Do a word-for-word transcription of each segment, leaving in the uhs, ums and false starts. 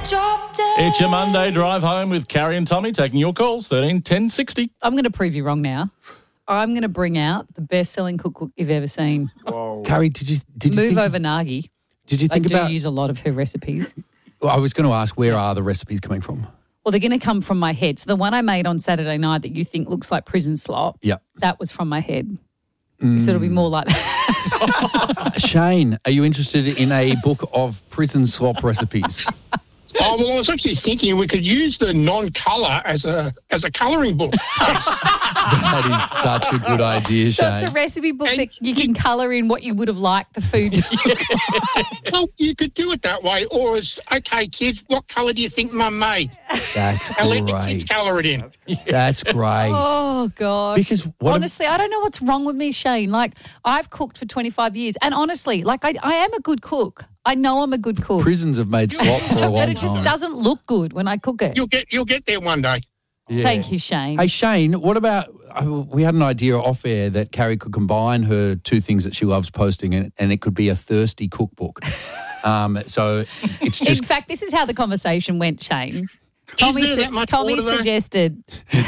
dropped it. It's your Monday drive home with Carrie and Tommy taking your calls, thirteen ten sixty. I'm going to prove you wrong now. I'm going to bring out the best-selling cookbook you've ever seen. Whoa. Carrie, did you did you Move think, over Nagi. Did you I think do about? use a lot of her recipes. Well, I was going to ask, where are the recipes coming from? Well, they're going to come from my head. So the one I made on Saturday night that you think looks like prison slop, Yep. that was from my head. So it'll be more like that. Shane, are you interested in a book of prison slop recipes? Oh, well, I was actually thinking we could use the non-colour as a as a colouring book. That is such a good idea, So Shane. it's a recipe book And that you can colour in what you would have liked the food to look like. Well, you could do it that way, or as, okay, kids, what colour do you think Mum made? That's And let the kids great. colour it in. That's great. Oh, God. Because what am- honestly, I don't know what's wrong with me, Shane. Like, I've cooked for twenty-five years. And honestly, like, I, I am a good cook. I know I'm a good cook. Prisons have made slop for a long but it just time. doesn't look good when I cook it. You'll get you'll get there one day. Yeah. Thank you, Shane. Hey, Shane, what about, uh, we had an idea off air that Carrie could combine her two things that she loves posting, and, and it could be a thirsty cookbook. um, so it's In just, fact, this is how the conversation went, Shane. Tommy, there su- that much Tommy water there? suggested.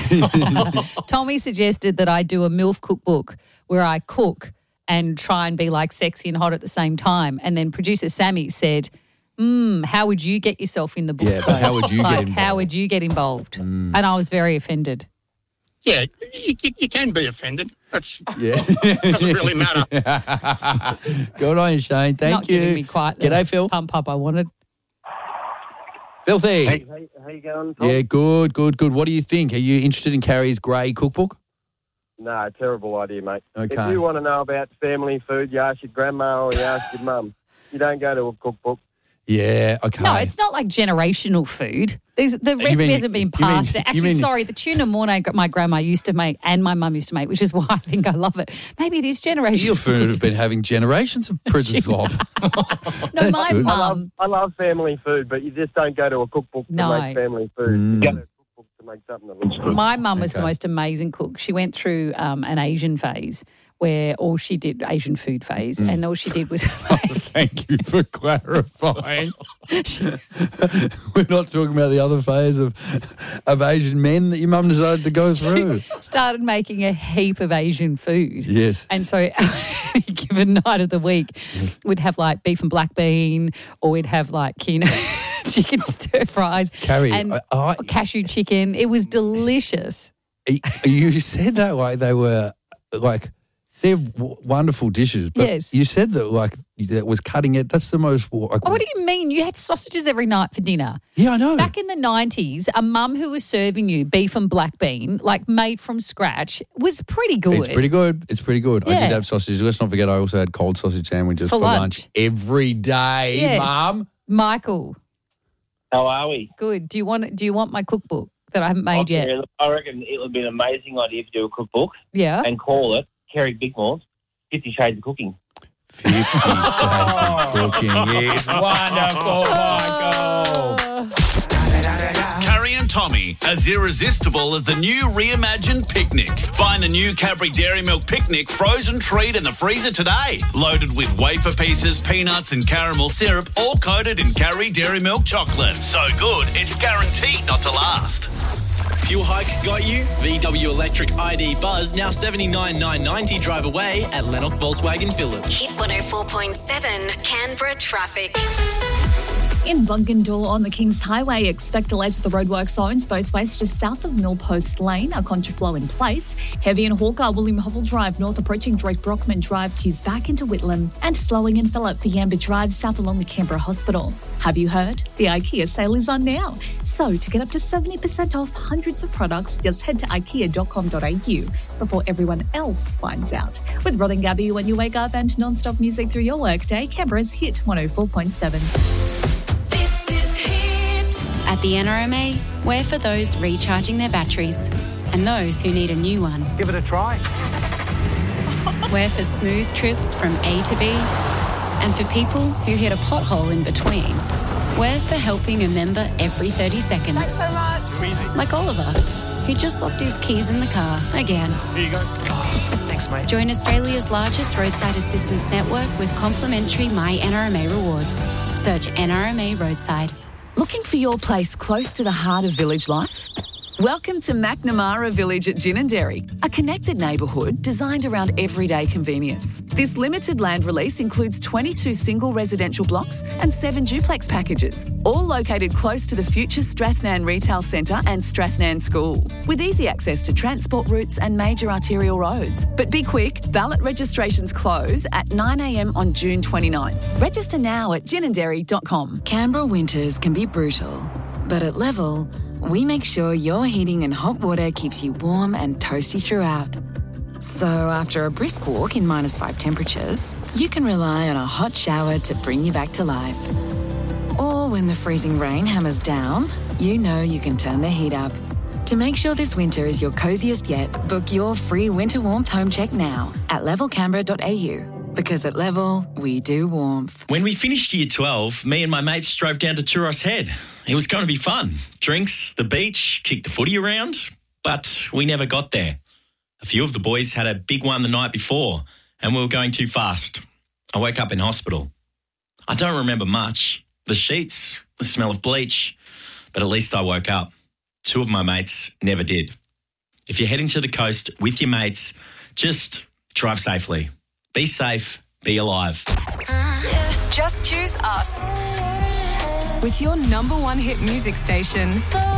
Tommy suggested that I do a MILF cookbook where I cook and try and be like sexy and hot at the same time. And then producer Sammy said, "Hmm, how would you get yourself in the book? Yeah, but how would you get like, involved? How would you get involved?" And I was very offended. Yeah, you, you, you can be offended. That's yeah. doesn't really matter. Good on you, Shane. Thank Not you. giving me quite the G'day, Phil. pump up I wanted. Filthy. Hey, hey, how you going, Tom? Yeah, good, good, good. What do you think? Are you interested in Carrie's grey cookbook? No, terrible idea, mate. Okay. If you want to know about family food, you ask your grandma or you ask your mum. You don't go to a cookbook. Yeah, okay. No, it's not like generational food. These, the recipe mean- hasn't been you mean- passed. you Actually, mean- sorry, the tuna mornay my grandma used to make and my mum used to make, which is why I think I love it. Maybe it is generational. Your food have been having generations of prison slop. No, my good. I love, mum. I love family food, but you just don't go to a cookbook to No. make family food. Mm. You go to a cookbook to make something that looks good. My mum was the Okay. most amazing cook. She went through um, an Asian phase where all she did, Asian food phase, Mm. and all she did was make, Thank you for clarifying. We're not talking about the other phase of of Asian men that your mum decided to go through. started making a heap of Asian food. Yes. And so any given night of the week, we'd have like beef and black bean, or we'd have like quinoa, chicken stir fries, Carrie, and I- I- cashew chicken. It was delicious. You said that like they were like they're w- wonderful dishes, but Yes. you said that like that was cutting it. That's the most like. What do you mean? You had sausages every night for dinner. Yeah, I know. Back in the nineties, a mum who was serving you beef and black bean, like made from scratch, was pretty good. It's pretty good. It's pretty good. I Yeah. did have sausage. Let's not forget I also had cold sausage sandwiches For for, lunch. lunch. every day, Yes. Mum. Michael, How are we? good. Do you want do you want my cookbook that I haven't made Okay, yet? look, I reckon it would be an amazing idea to do a cookbook Yeah. and call it Kerry Bigmore's Fifty Shades of Cooking. Fifty shades of cooking is wonderful, Michael. Carrie and Tommy, as irresistible as the new reimagined picnic. Find the new Cadbury Dairy Milk Picnic frozen treat in the freezer today. Loaded with wafer pieces, peanuts and caramel syrup, all coated in Cadbury Dairy Milk chocolate. So good, it's guaranteed not to last. Fuel hike got you? V W Electric I D Buzz now seventy-nine thousand nine hundred ninety drive away at Lennox Volkswagen Village. Hit one oh four point seven Canberra traffic. In Bungendore on the Kings Highway, expect delays at the roadwork zones both west to south of Millpost Lane, a contraflow in place. Heavy in Hawker, William Hovell Drive, north approaching Drake Brockman Drive, queues back into Whitlam, and slowing in Phillip for Yamba Drive, south along the Canberra Hospital. Have you heard? The IKEA sale is on now. So to get up to seventy percent off hundreds of products, just head to ikea dot com dot a u before everyone else finds out. With Rod and Gabby, when you wake up and non-stop music through your workday, Canberra's Hit one oh four point seven. This is Hit. At the N R M A, we're for those recharging their batteries and those who need a new one. Give it a try. We're for smooth trips from A to B and for people who hit a pothole in between. We're for helping a member every thirty seconds. Thanks so much. Too easy. Like Oliver, who just locked his keys in the car again. Here you go. Thanks, mate. Join Australia's largest roadside assistance network with complimentary My N R M A rewards. Search N R M A Roadside. Looking for your place close to the heart of village life? Welcome to McNamara Village at Ginninderry, a connected neighbourhood designed around everyday convenience. This limited land release includes twenty-two single residential blocks and seven duplex packages, all located close to the future Strathnan Retail Centre and Strathnan School, with easy access to transport routes and major arterial roads. But be quick, ballot registrations close at nine a m on June twenty-ninth. Register now at ginninderry dot com. Canberra winters can be brutal, but at Level, we make sure your heating and hot water keeps you warm and toasty throughout. So after a brisk walk in minus five temperatures, you can rely on a hot shower to bring you back to life. Or when the freezing rain hammers down, you know you can turn the heat up. To make sure this winter is your coziest yet, book your free winter warmth home check now at level canberra dot a u. Because at Level, we do warmth. When we finished year twelve, me and my mates drove down to Turos Head. It was going to be fun. Drinks, the beach, kick the footy around. But we never got there. A few of the boys had a big one the night before and we were going too fast. I woke up in hospital. I don't remember much. The sheets, the smell of bleach. But at least I woke up. Two of my mates never did. If you're heading to the coast with your mates, just drive safely. Be safe, be alive. Just choose us. With your number one hit music station.